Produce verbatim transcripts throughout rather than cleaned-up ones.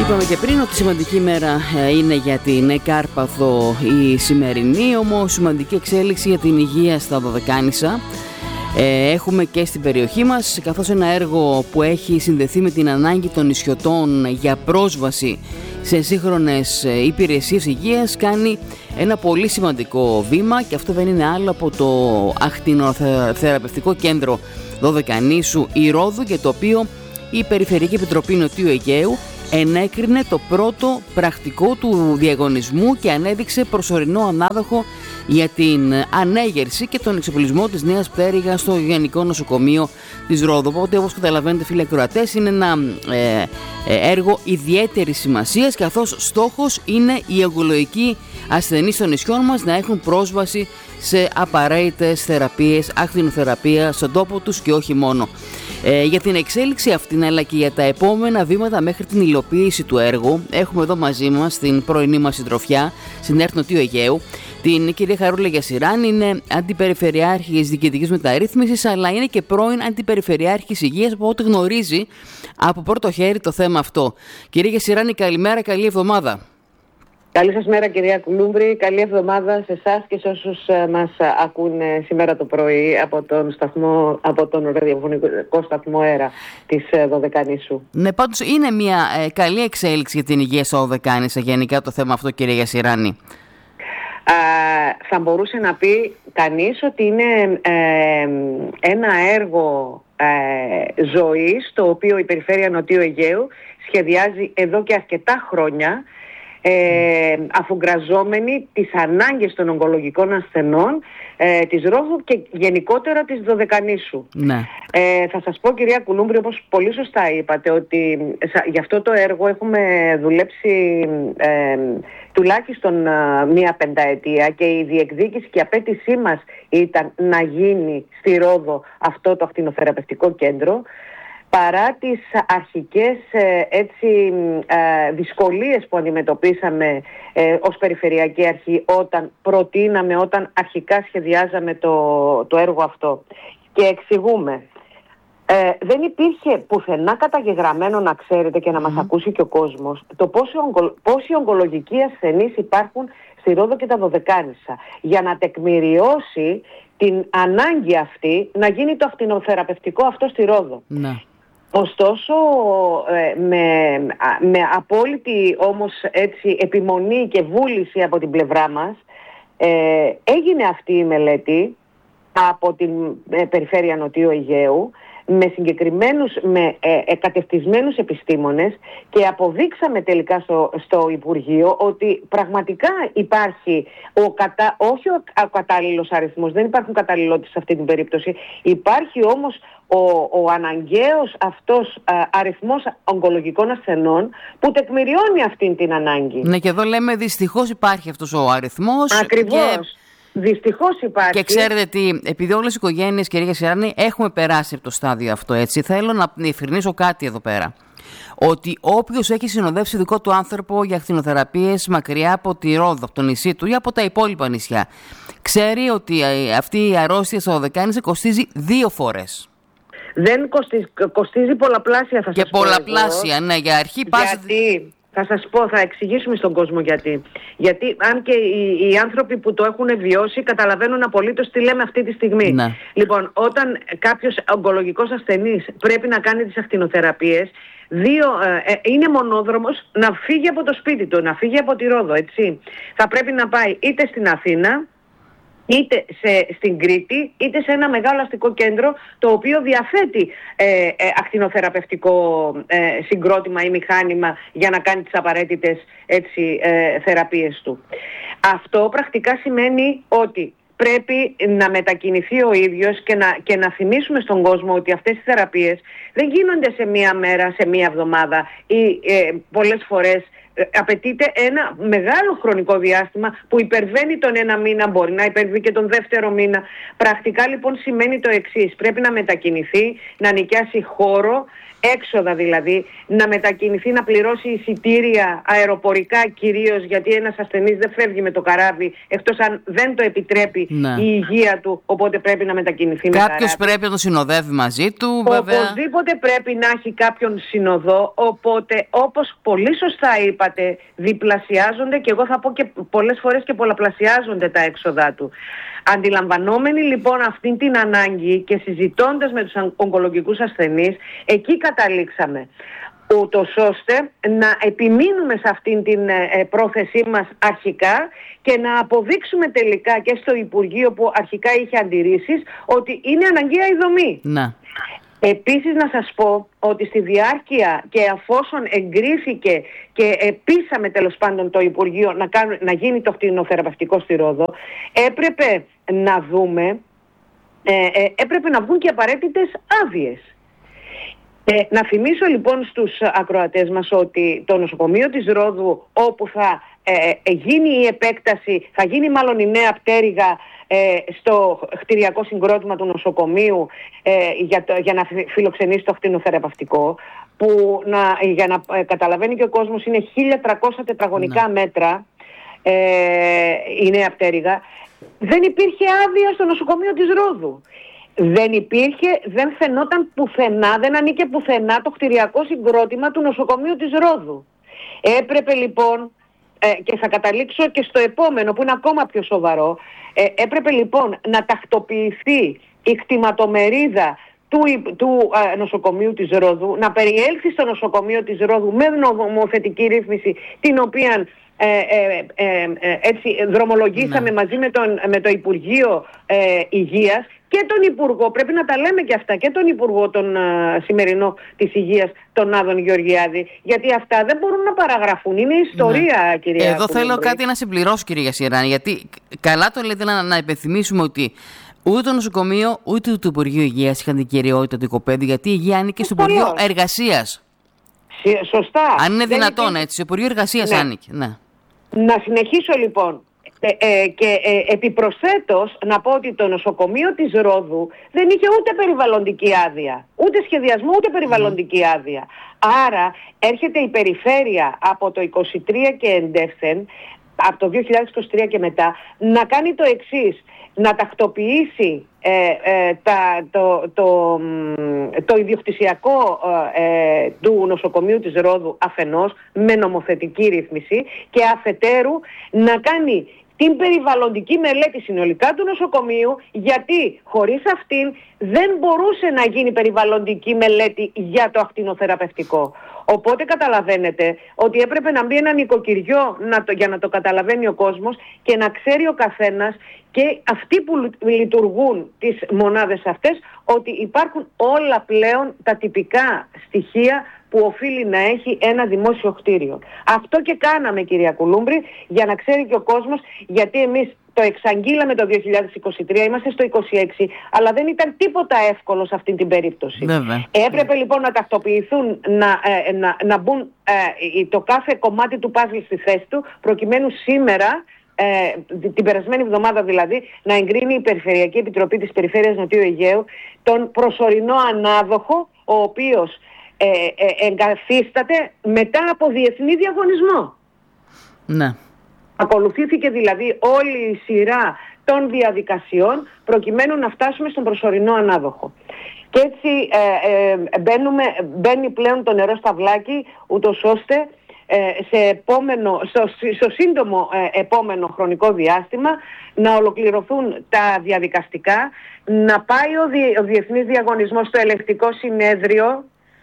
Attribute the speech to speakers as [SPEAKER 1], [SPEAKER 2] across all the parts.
[SPEAKER 1] Είπαμε και πριν ότι σημαντική ημέρα είναι για την Κάρπαθο η σημερινή, όμως σημαντική εξέλιξη για την υγεία στα Δωδεκάνησα έχουμε και στην περιοχή μας, καθώς ένα έργο που έχει συνδεθεί με την ανάγκη των νησιωτών για πρόσβαση σε σύγχρονες υπηρεσίες υγείας κάνει ένα πολύ σημαντικό βήμα, και αυτό δεν είναι άλλο από το ακτινοθεραπευτικό κέντρο Δωδεκανήσου Ηρώδου, για το οποίο η Περιφερειακή Επιτροπή Νοτιού Αιγαίου ενέκρινε το πρώτο πρακτικό του διαγωνισμού και ανέδειξε προσωρινό ανάδοχο για την ανέγερση και τον εξοπλισμό της νέας πτέρυγας στο Γενικό Νοσοκομείο της Ρόδου. Οπότε, όπως καταλαβαίνετε, φίλοι ακροατές, είναι ένα ε, ε, έργο ιδιαίτερης σημασίας, καθώς στόχος είναι οι ογκολογικοί ασθενείς των νησιών μας να έχουν πρόσβαση σε απαραίτητες θεραπείες, ακτινοθεραπεία στον τόπο τους και όχι μόνο. Ε, για την εξέλιξη αυτήν, αλλά και για τα επόμενα βήματα μέχρι την υλοποίηση του έργου, έχουμε εδώ μαζί μας την πρωινή μας συντροφιά στην ΕΡΤ Νοτιού Αιγαίου, την κυρία Χαρούλα Γιασιράνη. Είναι αντιπεριφερειάρχης διοικητικής μεταρρύθμισης, αλλά είναι και πρώην αντιπεριφερειάρχης υγείας, από ό,τι γνωρίζει από πρώτο χέρι το θέμα αυτό. Κυρία Γιασιράνη, καλημέρα, καλή εβδομάδα.
[SPEAKER 2] Καλή σας μέρα, κυρία Κουλούμβρη. Καλή εβδομάδα σε εσάς και σε όσους μας ακούν σήμερα το πρωί από τον, σταθμό, από τον ραδιοφωνικό σταθμό ΕΡΑ της Δωδεκανήσου.
[SPEAKER 1] Ναι, πάντως είναι μια ε, καλή εξέλιξη για την υγεία στο Δωδεκάνησα γενικά το θέμα αυτό, κυρία Γιασιράνη.
[SPEAKER 2] Α, θα μπορούσε να πει κανείς ότι είναι ε, ένα έργο ε, ζωής, το οποίο η Περιφέρεια Νοτιού Αιγαίου σχεδιάζει εδώ και αρκετά χρόνια, Ε, αφουγκραζόμενοι τις ανάγκες των ογκολογικών ασθενών ε, της Ρόδου και γενικότερα της Δωδεκανήσου.
[SPEAKER 1] Ναι.
[SPEAKER 2] Ε, θα σας πω, κυρία Κουλούμβρη, όπως πολύ σωστά είπατε, ότι για αυτό το έργο έχουμε δουλέψει ε, τουλάχιστον ε, μία πενταετία, και η διεκδίκηση και η απέτησή μας ήταν να γίνει στη Ρόδο αυτό το ακτινοθεραπευτικό κέντρο. Παρά τις αρχικές έτσι, δυσκολίες που αντιμετωπίσαμε ε, ως Περιφερειακή Αρχή όταν προτείναμε, όταν αρχικά σχεδιάζαμε το, το έργο αυτό. Και εξηγούμε. Ε, δεν υπήρχε πουθενά καταγεγραμμένο, να ξέρετε και να μας mm. ακούσει και ο κόσμος, το πόσοι, ογκο, πόσοι ογκολογικοί ασθενείς υπάρχουν στη Ρόδο και τα Δωδεκάνησα, για να τεκμηριώσει την ανάγκη αυτή να γίνει το ακτινοθεραπευτικό αυτό στη Ρόδο. Ναι. Ωστόσο, με, με απόλυτη όμως έτσι επιμονή και βούληση από την πλευρά μας, ε, έγινε αυτή η μελέτη από την ε, Περιφέρεια Νοτιού Αιγαίου με συγκεκριμένους, με ε, εκατευτισμένους επιστήμονες, και αποδείξαμε τελικά στο, στο Υπουργείο ότι πραγματικά υπάρχει ο κατα, όχι ο, ο κατάλληλος αριθμός, δεν υπάρχουν καταλληλότητες σε αυτή την περίπτωση, υπάρχει όμως ο, ο αναγκαίος αυτός α, αριθμός ογκολογικών ασθενών που τεκμηριώνει αυτήν την ανάγκη.
[SPEAKER 1] Ναι, και εδώ λέμε δυστυχώς υπάρχει αυτός ο αριθμός.
[SPEAKER 2] Ακριβώς. Και... Δυστυχώς υπάρχει.
[SPEAKER 1] Και ξέρετε τι, επειδή όλες οι οικογένειες, κυρία Γιασιράνη, έχουμε περάσει από το στάδιο αυτό, έτσι, θέλω να διευκρινίσω κάτι εδώ πέρα. Ότι όποιος έχει συνοδεύσει δικό του άνθρωπο για ακτινοθεραπείες μακριά από τη Ρόδο, από το νησί του ή από τα υπόλοιπα νησιά, ξέρει ότι αυτή η αρρώστια στο Δωδεκάνησα κοστίζει δύο φορές.
[SPEAKER 2] Δεν κοστίζει, κοστίζει πολλαπλάσια, θα
[SPEAKER 1] και
[SPEAKER 2] σας πω.
[SPEAKER 1] Και πολλαπλάσια, εγώ. Ναι, για αρχή πας...
[SPEAKER 2] Γιατί... Θα σας πω, θα εξηγήσουμε στον κόσμο γιατί. Γιατί αν και οι, οι άνθρωποι που το έχουν βιώσει καταλαβαίνουν απολύτως τι λέμε αυτή τη στιγμή. Ναι. Λοιπόν, όταν κάποιος ογκολογικός ασθενής πρέπει να κάνει τις ακτινοθεραπείες, δύο, ε, είναι μονόδρομος να φύγει από το σπίτι του, να φύγει από τη Ρόδο, έτσι. Θα πρέπει να πάει είτε στην Αθήνα, είτε σε, στην Κρήτη, είτε σε ένα μεγάλο αστικό κέντρο, το οποίο διαθέτει ε, ε, ακτινοθεραπευτικό ε, συγκρότημα ή μηχάνημα για να κάνει τις απαραίτητες έτσι, ε, θεραπείες του. Αυτό πρακτικά σημαίνει ότι πρέπει να μετακινηθεί ο ίδιος και να, και να θυμίσουμε στον κόσμο ότι αυτές οι θεραπείες δεν γίνονται σε μία μέρα, σε μία εβδομάδα ή ε, πολλές φορές απαιτείται ένα μεγάλο χρονικό διάστημα που υπερβαίνει τον ένα μήνα, μπορεί να υπερβεί και τον δεύτερο μήνα. Πρακτικά λοιπόν σημαίνει το εξής: πρέπει να μετακινηθεί, να νοικιάσει χώρο, έξοδα δηλαδή, να μετακινηθεί, να πληρώσει εισιτήρια αεροπορικά κυρίως, γιατί ένας ασθενής δεν φεύγει με το καράβι εκτός αν δεν το επιτρέπει ναι. η υγεία του, οπότε πρέπει να μετακινηθεί.
[SPEAKER 1] Κάποιος πρέπει να το συνοδεύει μαζί του, βέβαια.
[SPEAKER 2] Οπωσδήποτε πρέπει να έχει κάποιον συνοδό, οπότε όπως πολύ σωστά είπατε, διπλασιάζονται και εγώ θα πω και πολλές φορές και πολλαπλασιάζονται τα έξοδά του. Αντιλαμβανόμενοι λοιπόν αυτήν την ανάγκη και συζητώντας με τους ογκολογικούς ασθενείς, εκεί καταλήξαμε, ούτως ώστε να επιμείνουμε σε αυτήν την ε, πρόθεσή μας αρχικά και να αποδείξουμε τελικά και στο Υπουργείο που αρχικά είχε αντιρρήσεις ότι είναι αναγκαία η δομή.
[SPEAKER 1] Να.
[SPEAKER 2] Επίσης να σας πω ότι στη διάρκεια και αφόσον εγκρίθηκε και πείσαμε τέλος πάντων το Υπουργείο να, κάνουν, να γίνει το κτηνοθεραπευτικό στη Ρόδο, έπρεπε να δούμε, ε, ε, έπρεπε να βγουν και απαραίτητες άδειες. Ε, να θυμίσω λοιπόν στους ακροατές μας ότι το νοσοκομείο της Ρόδου, όπου θα ε, ε, γίνει η επέκταση, θα γίνει μάλλον η νέα πτέρυγα ε, στο κτηριακό συγκρότημα του νοσοκομείου ε, για, το, για να φιλοξενήσει το κτηνοθεραπευτικό, που να, για να ε, καταλαβαίνει και ο κόσμος είναι χίλια τριακόσια τετραγωνικά ναι. μέτρα ε, η νέα πτέρυγα. Δεν υπήρχε άδεια στο νοσοκομείο της Ρόδου. Δεν υπήρχε, δεν φαινόταν πουθενά, δεν ανήκε πουθενά το κτηριακό συγκρότημα του νοσοκομείου της Ρόδου. Έπρεπε λοιπόν, ε, και θα καταλήξω και στο επόμενο που είναι ακόμα πιο σοβαρό, ε, έπρεπε λοιπόν να τακτοποιηθεί η κτηματομερίδα του, του ε, νοσοκομείου της Ρόδου, να περιέλθει στο νοσοκομείο της Ρόδου με νομοθετική ρύθμιση, την οποία Ε, ε, ε, ε, έτσι δρομολογήσαμε ναι. μαζί με, τον, με το Υπουργείο ε, Υγείας και τον Υπουργό, πρέπει να τα λέμε και αυτά, και τον Υπουργό τον uh, σημερινό της Υγείας, τον Άδων Γεωργιάδη, γιατί αυτά δεν μπορούν να παραγραφούν, είναι ιστορία ναι. κυρία
[SPEAKER 1] Εδώ
[SPEAKER 2] Κουνούμπρη.
[SPEAKER 1] Θέλω κάτι να συμπληρώσω κυρία Γιασιράνη, γιατί καλά το λέτε να, να υπενθυμίσουμε ότι ούτε το νοσοκομείο ούτε το Υπουργείο Υγείας είχαν την κυριότητα του οικοπαίδου, γιατί η υγεία ανήκε στο Υπουργείο Εργασίας.
[SPEAKER 2] Σωστά.
[SPEAKER 1] Αν είναι δυνατόν έτσι, στο Υπουργείο Εργασίας ναι. ανήκε, ναι.
[SPEAKER 2] Να συνεχίσω λοιπόν ε, ε, και ε, επιπροσθέτως να πω ότι το νοσοκομείο της Ρόδου δεν είχε ούτε περιβαλλοντική άδεια, ούτε σχεδιασμό, ούτε περιβαλλοντική mm. άδεια. Άρα έρχεται η περιφέρεια από το είκοσι τρία και εντεύθεν, από το δύο χιλιάδες είκοσι τρία και μετά, να κάνει το εξής: να τακτοποιήσει ε, ε, τα, το, το, το ιδιοκτησιακό ε, του νοσοκομείου της Ρόδου αφενός με νομοθετική ρύθμιση και αφετέρου να κάνει την περιβαλλοντική μελέτη συνολικά του νοσοκομείου, γιατί χωρίς αυτήν δεν μπορούσε να γίνει περιβαλλοντική μελέτη για το ακτινοθεραπευτικό. Οπότε καταλαβαίνετε ότι έπρεπε να μπει ένα νοικοκυριό να το, για να το καταλαβαίνει ο κόσμος και να ξέρει ο καθένας και αυτοί που λειτουργούν τις μονάδες αυτές ότι υπάρχουν όλα πλέον τα τυπικά στοιχεία που οφείλει να έχει ένα δημόσιο κτίριο. Αυτό και κάναμε κυρία Κουλούμπρη, για να ξέρει και ο κόσμος, γιατί εμείς το εξαγγείλαμε το δύο χιλιάδες είκοσι τρία, είμαστε στο είκοσι έξι, αλλά δεν ήταν τίποτα εύκολο σε αυτή την περίπτωση.
[SPEAKER 1] Βέβαια.
[SPEAKER 2] Έπρεπε λοιπόν να τακτοποιηθούν, να, ε, να, να μπουν ε, το κάθε κομμάτι του παζλ στη θέση του, προκειμένου σήμερα, ε, την περασμένη εβδομάδα δηλαδή, να εγκρίνει η Περιφερειακή Επιτροπή της Περιφέρειας Νοτιού Αιγαίου τον προσωρινό ανάδοχο, ο οποίος ε, ε, εγκαθίσταται μετά από διεθνή διαγωνισμό. Ναι. Ακολουθήθηκε δηλαδή όλη η σειρά των διαδικασιών προκειμένου να φτάσουμε στον προσωρινό ανάδοχο. Και έτσι ε, ε, μπαίνουμε, μπαίνει πλέον το νερό στα βλάκι, ούτως ώστε ε, σε επόμενο, στο, στο σύντομο ε, επόμενο χρονικό διάστημα να ολοκληρωθούν τα διαδικαστικά, να πάει ο, δι, ο διεθνής διαγωνισμός στο ελεγκτικό συνέδριο,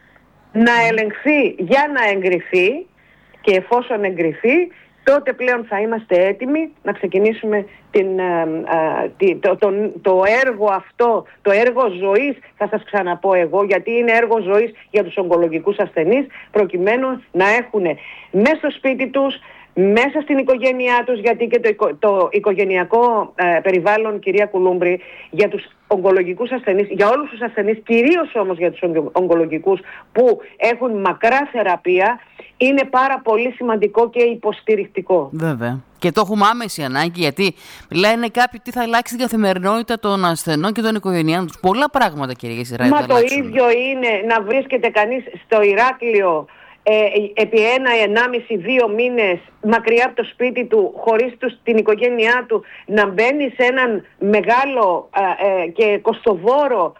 [SPEAKER 2] να ελεγχθεί για να εγκριθεί, και εφόσον εγκριθεί, τότε πλέον θα είμαστε έτοιμοι να ξεκινήσουμε την, α, α, το, το, το έργο αυτό, το έργο ζωής, θα σας ξαναπώ εγώ, γιατί είναι έργο ζωής για τους ογκολογικούς ασθενείς, προκειμένου να έχουν μέσα στο σπίτι τους, μέσα στην οικογένειά τους, γιατί και το, το οικογενειακό ε, περιβάλλον, κυρία Κουλούμπρη, για τους ογκολογικούς ασθενείς, για όλους τους ασθενείς, κυρίως όμως για τους ογκολογικούς που έχουν μακρά θεραπεία, είναι πάρα πολύ σημαντικό και υποστηρικτικό.
[SPEAKER 1] Βέβαια. Και το έχουμε άμεση ανάγκη, γιατί λένε κάποιοι τι θα αλλάξει την καθημερινότητα των ασθενών και των οικογενειών τους. Πολλά πράγματα, κυρία Γεσιράνη.
[SPEAKER 2] Μα το ίδιο είναι να βρίσκεται κανείς στο Ηράκλειο ε, επί ένα, ενάμιση, δύο μήνες μακριά από το σπίτι του, χωρίς τους, την οικογένειά του, να μπαίνει σε έναν μεγάλο ε, ε, και κοστοβόρο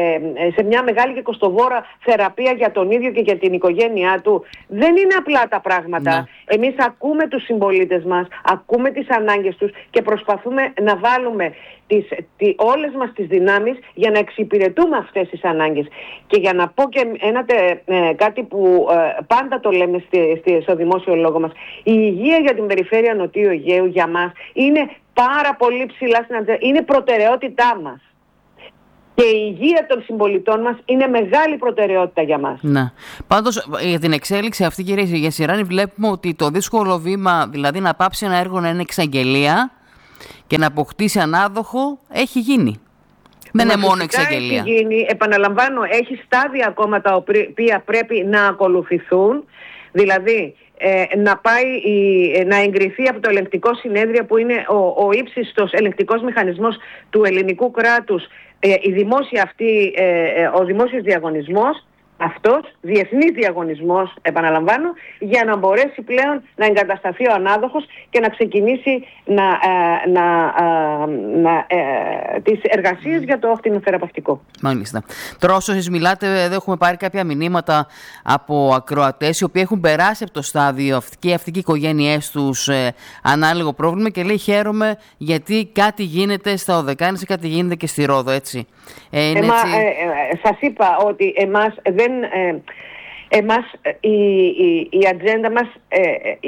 [SPEAKER 2] σε μια μεγάλη και κοστοβόρα θεραπεία για τον ίδιο και για την οικογένειά του. Δεν είναι απλά τα πράγματα. Ναι. Εμείς ακούμε τους συμπολίτες μας, ακούμε τις ανάγκες τους και προσπαθούμε να βάλουμε τις, τι, όλες μας τις δυνάμεις για να εξυπηρετούμε αυτές τις ανάγκες. Και για να πω και ένα, ε, κάτι που ε, πάντα το λέμε στη, στη, στο δημόσιο λόγο μας, η υγεία για την περιφέρεια Νοτιού Αιγαίου για μας είναι πάρα πολύ ψηλά στην ατζέντα, είναι προτεραιότητά μας. Και η υγεία των συμπολιτών μας είναι μεγάλη προτεραιότητα για μας.
[SPEAKER 1] Ναι. Πάντως, για την εξέλιξη αυτή, κυρία Γεσιράνη, βλέπουμε ότι το δύσκολο βήμα, δηλαδή να πάψει ένα έργο να είναι εξαγγελία και να αποκτήσει ανάδοχο, έχει γίνει. Δεν είναι μόνο εξαγγελία.
[SPEAKER 2] Έχει γίνει, επαναλαμβάνω, έχει στάδια ακόμα τα οποία πρέπει να ακολουθηθούν. Δηλαδή, ε, να, πάει η, να εγκριθεί από το ελεγκτικό συνέδριο, που είναι ο, ο ύψιστος ελεγκτικός μηχανισμός του ελληνικού κράτους, ε, η δημόσια αυτή, ε, ο δημόσιος διαγωνισμός, αυτός, διεθνής διαγωνισμός, επαναλαμβάνω, για να μπορέσει πλέον να εγκατασταθεί ο ανάδοχος και να ξεκινήσει να, ε, να, ε, να, ε, τις εργασίες για το ακτινοθεραπευτικό.
[SPEAKER 1] Μάλιστα. Τώρα όσο εσείς μιλάτε, εδώ έχουμε πάρει κάποια μηνύματα από ακροατές οι οποίοι έχουν περάσει από το στάδιο και αυτοί και οι οικογένειές τους ε, ανάλογο πρόβλημα, και λέει χαίρομαι γιατί κάτι γίνεται στα Οδεκάνησα, κάτι γίνεται και στη Ρόδο, έτσι. Ε, είναι
[SPEAKER 2] Εμα,
[SPEAKER 1] έτσι...
[SPEAKER 2] Ε, ε, σας είπα ότι εμάς δεν Ε, εμάς η, η, η ατζέντα μας ε,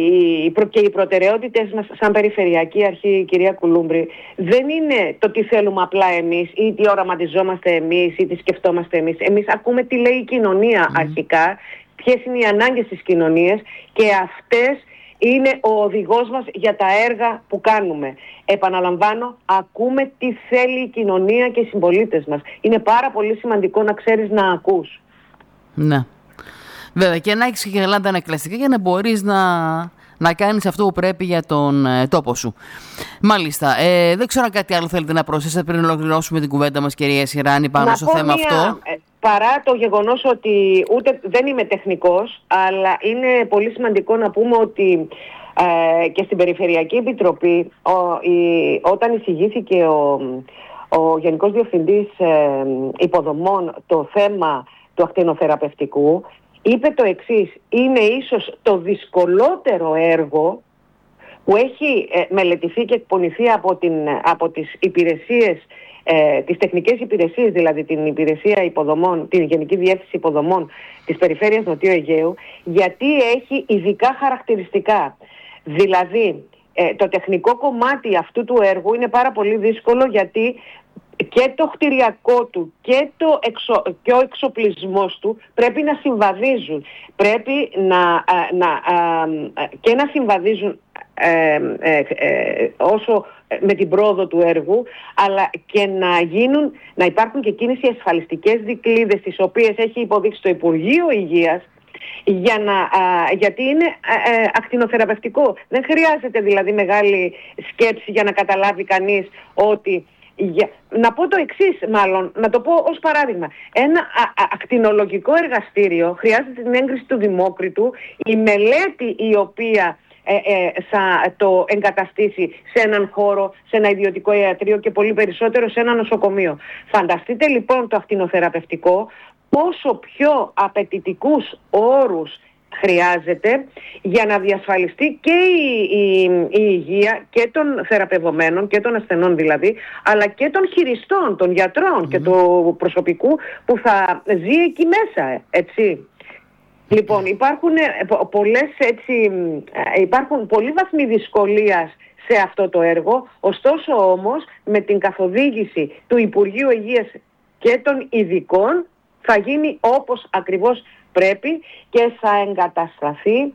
[SPEAKER 2] η, και οι προτεραιότητες μας σαν περιφερειακή αρχή, κυρία Κουλούμπρη, δεν είναι το τι θέλουμε απλά εμείς ή τι οραματιζόμαστε εμείς ή τι σκεφτόμαστε εμείς. Εμείς ακούμε τι λέει η κοινωνία mm. αρχικά, ποιες είναι οι ανάγκες της κοινωνίας, και αυτές είναι ο οδηγός μας για τα έργα που κάνουμε. Επαναλαμβάνω, ακούμε τι θέλει η κοινωνία και οι συμπολίτες μας. Είναι πάρα πολύ σημαντικό να ξέρεις να ακούς.
[SPEAKER 1] Ναι. Βέβαια, και να έχεις και καλά τα ανακλαστικά για να μπορείς να, να κάνεις αυτό που πρέπει για τον ε, τόπο σου. Μάλιστα. Ε, δεν ξέρω αν κάτι άλλο θέλετε να προσθέσετε πριν ολοκληρώσουμε την κουβέντα μας, κυρία Γεσιράνη, πάνω
[SPEAKER 2] να
[SPEAKER 1] στο θέμα
[SPEAKER 2] μια,
[SPEAKER 1] αυτό.
[SPEAKER 2] Παρά το γεγονός ότι ούτε δεν είμαι τεχνικός, αλλά είναι πολύ σημαντικό να πούμε ότι ε, και στην Περιφερειακή Επιτροπή ο, η, όταν εισηγήθηκε ο, ο Γενικός Διευθυντής ε, Υποδομών το θέμα του ακτινοθεραπευτικού, είπε το εξής: είναι ίσως το δυσκολότερο έργο που έχει ε, μελετηθεί και εκπονηθεί από, την, από τις υπηρεσίες, ε, τις τεχνικές υπηρεσίες, δηλαδή την υπηρεσία υποδομών, την Γενική Διεύθυνση Υποδομών της Περιφέρειας Νοτιού Αιγαίου, γιατί έχει ειδικά χαρακτηριστικά. Δηλαδή, ε, το τεχνικό κομμάτι αυτού του έργου είναι πάρα πολύ δύσκολο, γιατί και το κτηριακό του και, το εξο, και ο εξοπλισμός του πρέπει να συμβαδίζουν. Πρέπει να, να, και να συμβαδίζουν ε, ε, ε, όσο με την πρόοδο του έργου, αλλά και να, γίνουν, να υπάρχουν και εκείνες οι ασφαλιστικές δικλείδες, τις οποίες έχει υποδείξει το Υπουργείο Υγείας, για να, α, γιατί είναι α, α, ακτινοθεραπευτικό. Δεν χρειάζεται δηλαδή μεγάλη σκέψη για να καταλάβει κανείς ότι... Για, να πω το εξής, μάλλον, να το πω ως παράδειγμα. Ένα α, α, ακτινολογικό εργαστήριο χρειάζεται την έγκριση του Δημόκριτου, η μελέτη η οποία ε, ε, θα το εγκαταστήσει σε έναν χώρο, σε ένα ιδιωτικό ιατρείο και πολύ περισσότερο σε ένα νοσοκομείο. Φανταστείτε λοιπόν το ακτινοθεραπευτικό πόσο πιο απαιτητικούς όρους χρειάζεται για να διασφαλιστεί και η, η, η υγεία και των θεραπευομένων και των ασθενών δηλαδή, αλλά και των χειριστών, των γιατρών mm. και του προσωπικού που θα ζει εκεί μέσα, έτσι. Λοιπόν, υπάρχουν πολλές, έτσι, υπάρχουν πολλοί βαθμοί δυσκολίας σε αυτό το έργο, ωστόσο όμως με την καθοδήγηση του Υπουργείου Υγείας και των ειδικών θα γίνει όπως ακριβώς πρέπει και θα εγκατασταθεί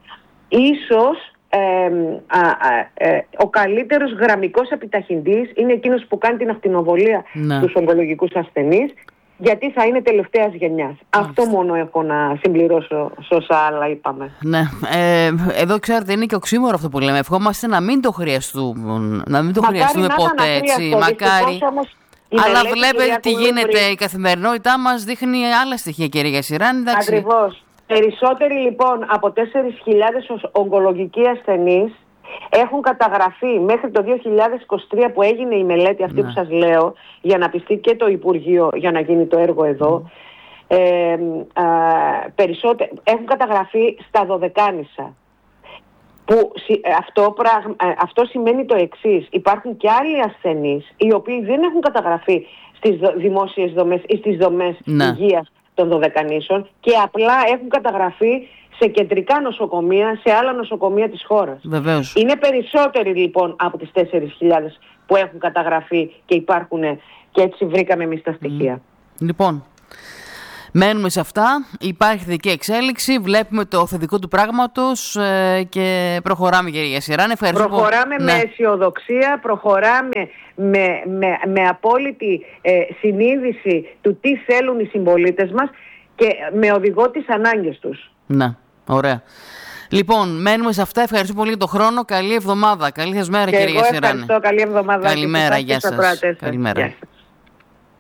[SPEAKER 2] ίσως ε, α, α, ε, ο καλύτερος γραμμικός επιταχυντής, είναι εκείνος που κάνει την ακτινοβολία ναι. στους ογκολογικούς ασθενείς, γιατί θα είναι τελευταίας γενιάς. Αυτό μόνο έχω να συμπληρώσω σε όσα άλλα είπαμε.
[SPEAKER 1] Ναι. Ε, εδώ ξέρετε είναι και οξύμορο αυτό που λέμε. Ευχόμαστε να μην το χρειαστούμε, να μην το
[SPEAKER 2] Μακάρι
[SPEAKER 1] χρειαστούμε
[SPEAKER 2] να
[SPEAKER 1] ποτέ
[SPEAKER 2] έτσι.
[SPEAKER 1] Μακάρι.
[SPEAKER 2] Όμως,
[SPEAKER 1] αλλά βλέπετε τι γίνεται, η καθημερινότητά μας δείχνει άλλα στοιχεία, κυρία Γιασιράνη.
[SPEAKER 2] Ακριβώς. Περισσότεροι λοιπόν από τέσσερις χιλιάδες ογκολογικοί ασθενείς έχουν καταγραφεί μέχρι το δύο χιλιάδες είκοσι τρία που έγινε η μελέτη αυτή, ναι, που σας λέω, για να πιστεί και το Υπουργείο για να γίνει το έργο εδώ. Mm. Ε, ε, περισσότερο, έχουν καταγραφεί στα Δωδεκάνησα. Που αυτό, αυτό σημαίνει το εξής. Υπάρχουν και άλλοι ασθενείς οι οποίοι δεν έχουν καταγραφεί στις δημόσιες δομές ή στις δομές, ναι, υγείας των Δωδεκανήσων και απλά έχουν καταγραφεί σε κεντρικά νοσοκομεία, σε άλλα νοσοκομεία της χώρας.
[SPEAKER 1] Βεβαίως.
[SPEAKER 2] Είναι περισσότεροι λοιπόν από τις τέσσερις χιλιάδες που έχουν καταγραφεί και υπάρχουν, και έτσι βρήκαμε εμείς τα στοιχεία.
[SPEAKER 1] Mm. Λοιπόν, μένουμε σε αυτά, υπάρχει θετική εξέλιξη, βλέπουμε το θετικό του πράγματος ε, και προχωράμε, κυρία Γιασιράνη.
[SPEAKER 2] Προχωράμε με, ναι, αισιοδοξία, προχωράμε με, με, με απόλυτη ε, συνείδηση του τι θέλουν οι συμπολίτες μας και με οδηγό τις ανάγκες τους.
[SPEAKER 1] Ναι, ωραία. Λοιπόν, μένουμε σε αυτά. Ευχαριστώ πολύ για τον χρόνο. Καλή εβδομάδα. Καλή σας μέρα, κυρία Γιασιράνη.
[SPEAKER 2] Ευχαριστώ. Καλή εβδομάδα.
[SPEAKER 1] Καλημέρα. Γεια σας. Καλημέρα.